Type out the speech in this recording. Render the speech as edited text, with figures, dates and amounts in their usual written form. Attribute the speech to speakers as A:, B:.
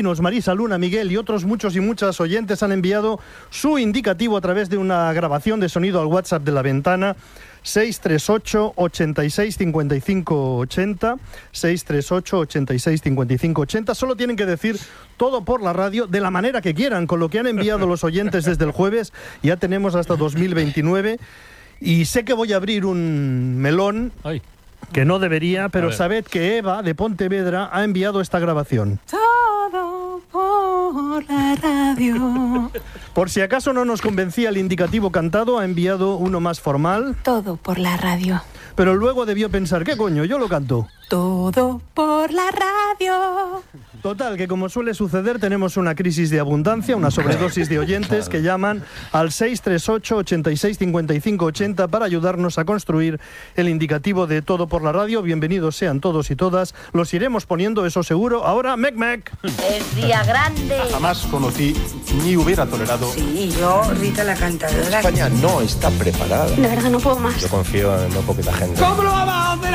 A: Marisa, Luna, Miguel y otros muchos y muchas oyentes han enviado su indicativo a través de una grabación de sonido al WhatsApp de La Ventana 638 86 55 80 638 86 55 80. Solo tienen que decir todo por la radio de la manera que quieran, con lo que han enviado los oyentes desde el jueves. Ya tenemos hasta 2029 y sé que voy a abrir un melón.
B: Ay.
A: Que no debería, pero sabed que Eva de Pontevedra ha enviado esta grabación.
C: Todo por la radio.
A: Por si acaso no nos convencía el indicativo cantado, ha enviado uno más formal.
C: Todo por la radio.
A: Pero luego debió pensar, ¿qué coño? Yo lo canto.
C: Todo por la radio.
A: Total, que como suele suceder, tenemos una crisis de abundancia, una sobredosis de oyentes que llaman al 638 86 55 80 para ayudarnos a construir el indicativo de Todo por la radio. Bienvenidos sean todos y todas. Los iremos poniendo, eso seguro. Ahora, mec mec.
D: Es día grande.
E: Jamás conocí ni hubiera tolerado.
D: Sí, yo, Rita la cantadora.
F: España no está preparada.
C: De verdad no puedo más.
F: Yo confío en muy poquita gente.
D: ¿Cómo lo vamos a hacer?